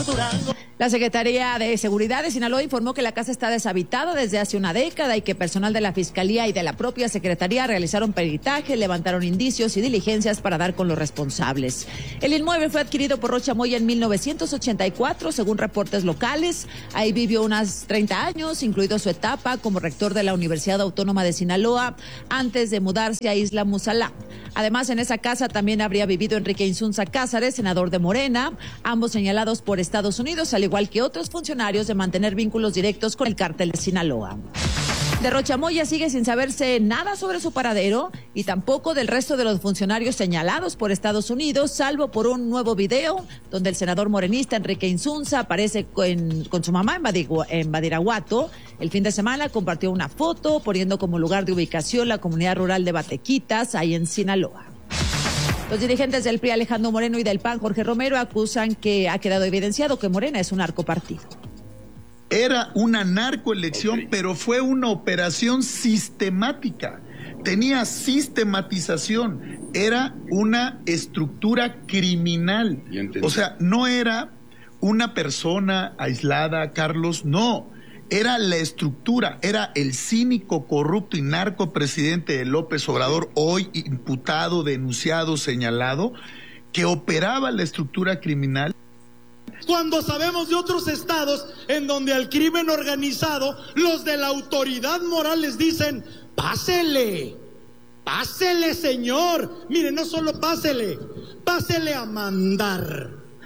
La Secretaría de Seguridad de Sinaloa informó que la casa está deshabitada desde hace una década y que personal de la Fiscalía y de la propia Secretaría realizaron peritaje, levantaron indicios y diligencias para dar con los responsables. El inmueble fue adquirido por Rocha Moya en 1984, según reportes locales. Ahí vivió unos 30 años, incluido su etapa como rector de la Universidad Autónoma de Sinaloa, antes de mudarse a Isla Musalá. Además, en esa casa también habría vivido Enrique Insunza Cázares, senador de Morena, ambos señalados por Estados Unidos, al igual que otros funcionarios, de mantener vínculos directos con el cártel de Sinaloa. De Rocha Moya sigue sin saberse nada sobre su paradero y tampoco del resto de los funcionarios señalados por Estados Unidos, salvo por un nuevo video donde el senador morenista Enrique Insunza aparece con su mamá en Badiraguato. El fin de semana compartió una foto poniendo como lugar de ubicación la comunidad rural de Batequitas, ahí en Sinaloa. Los dirigentes del PRI, Alejandro Moreno, y del PAN, Jorge Romero, acusan que ha quedado evidenciado que Morena es un narcopartido. Era una narcoelección, pero fue una operación sistemática. Tenía sistematización. Era una estructura criminal. O sea, no era una persona aislada, Carlos, no. Era la estructura, era el cínico, corrupto y narcopresidente de López Obrador, hoy imputado, denunciado, señalado, que operaba la estructura criminal. Cuando sabemos de otros estados en donde al crimen organizado, los de la autoridad moral les dicen, pásele, pásele señor, mire, no solo pásele, pásele a mandar.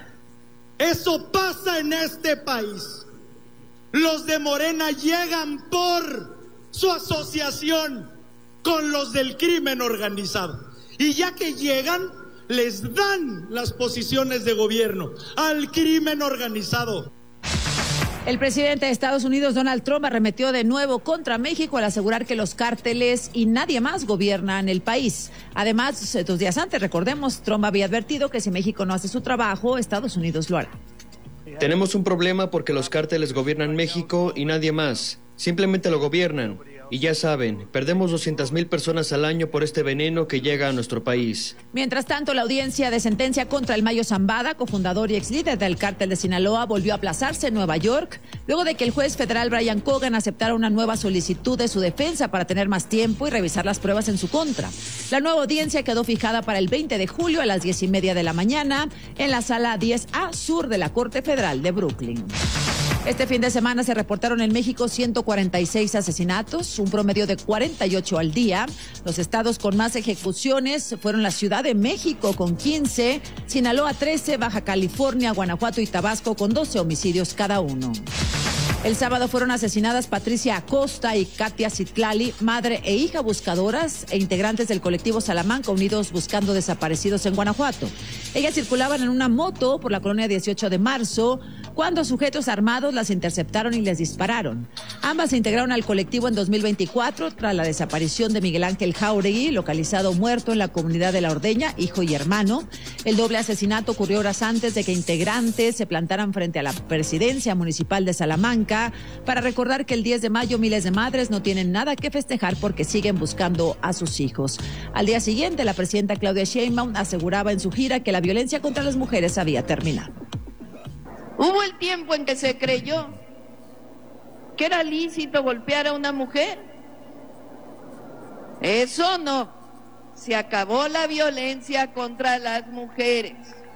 Eso pasa en este país. Los de Morena llegan por su asociación con los del crimen organizado. Y ya que llegan, les dan las posiciones de gobierno al crimen organizado. El presidente de Estados Unidos, Donald Trump, arremetió de nuevo contra México al asegurar que los cárteles y nadie más gobiernan el país. Además, 2 días antes, recordemos, Trump había advertido que si México no hace su trabajo, Estados Unidos lo hará. Tenemos un problema porque los cárteles gobiernan México y nadie más. Simplemente lo gobiernan. Y ya saben, perdemos 200,000 personas al año por este veneno que llega a nuestro país. Mientras tanto, la audiencia de sentencia contra el Mayo Zambada, cofundador y ex líder del cártel de Sinaloa, volvió a aplazarse en Nueva York, luego de que el juez federal Brian Cogan aceptara una nueva solicitud de su defensa para tener más tiempo y revisar las pruebas en su contra. La nueva audiencia quedó fijada para el 20 de julio a las 10:30 de la mañana en la sala 10A Sur de la Corte Federal de Brooklyn. Este fin de semana se reportaron en México 146 asesinatos, un promedio de 48 al día. Los estados con más ejecuciones fueron la Ciudad de México con 15, Sinaloa 13, Baja California, Guanajuato y Tabasco con 12 homicidios cada uno. El sábado fueron asesinadas Patricia Acosta y Katia Citlali, madre e hija buscadoras e integrantes del colectivo Salamanca Unidos Buscando Desaparecidos en Guanajuato. Ellas circulaban en una moto por la colonia 18 de marzo cuando sujetos armados las interceptaron y les dispararon. Ambas se integraron al colectivo en 2024 tras la desaparición de Miguel Ángel Jauregui, localizado muerto en la comunidad de La Ordeña, hijo y hermano. El doble asesinato ocurrió horas antes de que integrantes se plantaran frente a la presidencia municipal de Salamanca para recordar que el 10 de mayo miles de madres no tienen nada que festejar porque siguen buscando a sus hijos. Al día siguiente, la presidenta Claudia Sheinbaum aseguraba en su gira que la violencia contra las mujeres había terminado. Hubo el tiempo en que se creyó que era lícito golpear a una mujer. Eso no. Se acabó la violencia contra las mujeres.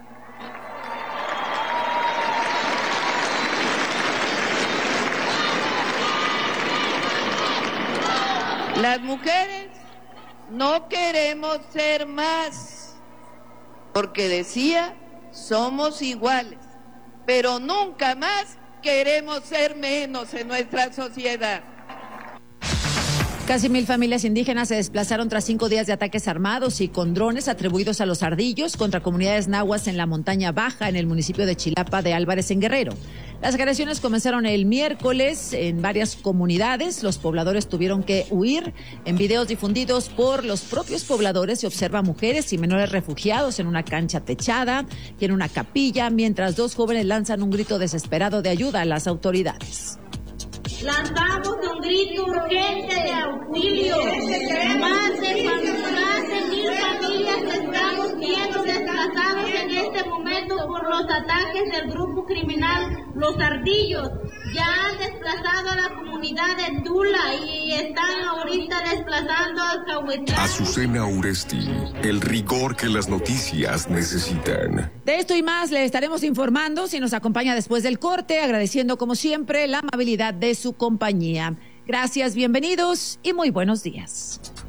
Las mujeres no queremos ser más, porque decía, somos iguales, pero nunca más queremos ser menos en nuestra sociedad. Casi 1,000 familias indígenas se desplazaron tras 5 días de ataques armados y con drones atribuidos a los ardillos contra comunidades nahuas en la montaña baja en el municipio de Chilapa de Álvarez en Guerrero. Las agresiones comenzaron el miércoles en varias comunidades. Los pobladores tuvieron que huir. En videos difundidos por los propios pobladores se observa mujeres y menores refugiados en una cancha techada y en una capilla, mientras 2 jóvenes lanzan un grito desesperado de ayuda a las autoridades. Lanzamos un grito urgente de auxilio. Más de 1,000 familias estamos viendo desplazados en este momento huyendo por los ataques del grupo criminal Los Ardillos. Ya han desplazado a la comunidad de Tula y están ahorita desplazando a Cahuetlán. Azucena Uresti, el rigor que las noticias necesitan. De esto y más le estaremos informando si nos acompaña después del corte, agradeciendo como siempre la amabilidad de su compañía. Gracias, bienvenidos y muy buenos días.